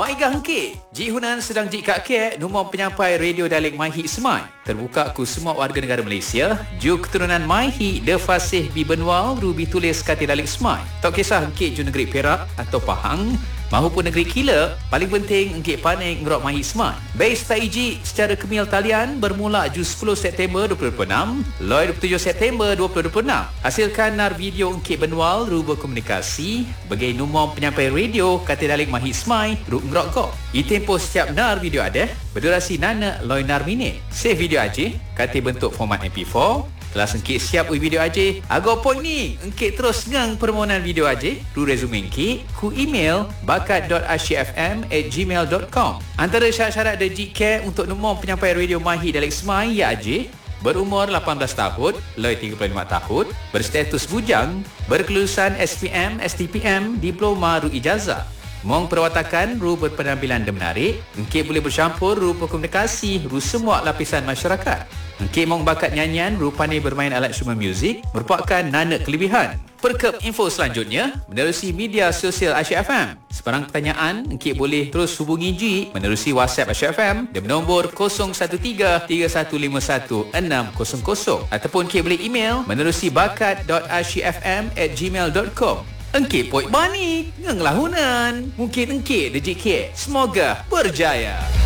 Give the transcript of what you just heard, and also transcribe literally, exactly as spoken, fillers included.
Baiklah hengkit, Ji Hunan sedang Ji Kak Kek, nombor penyampai radio dialek Maihi Semai. Terbuka ku semua warga negara Malaysia, ju keturunan Maihi, de fasih bi benwal, rubi tulis kata dialek Semai. Tak kisah hengkit ju negeri Perak atau Pahang, mahupun negeri Kila, paling penting engkit panik ngerok Maihi Semai. Base taiji secara kemil talian bermula ju sepuluh September dua ribu dua puluh enam, loi dua puluh tujuh September dua ribu dua puluh enam. Hasilkan nar video engkit benwal ruba komunikasi bagi nombor penyampai radio kata dialek Maihi Semai ru ngerok kok. I tempoh setiap nar video ada berdurasi nana loi nar minit. Save video aja kata bentuk format M P four. Telah engkit siap ui video aja. Agak poin ni, engkit terus ngang permohonan video aja. Ru resume engkit, ku email bakat dot asyikfm at gmail dot com. Antara syarat-syarat de Ji Kek untuk nombor penyampai radio Maihi dialek Semai ya aja. Berumur lapan belas tahun, loi tiga puluh lima tahun, berstatus bujang, berkelulusan S P M, S T P M, diploma ru ijazah. Mong perwatakan ru berpenampilan dan menarik, engkit boleh bercampur ru komunikasi ru semua lapisan masyarakat. Engkit mong bakat nyanyian ru pandai bermain alat instrumen muzik merupakan nana kelebihan. Perkep info selanjutnya menerusi media sosial Asyik F M. Sebarang pertanyaan, engkit boleh terus hubungi Ji menerusi WhatsApp Asyik F M dan nombor kosong satu tiga tiga satu lima satu enam kosong kosong ataupun engkit boleh email menerusi bakat dot asyikfm at gmail dot com. Engkit poik bani, ngeng lahunan. Mungkin engkit de Ji Kek. Semoga berjaya.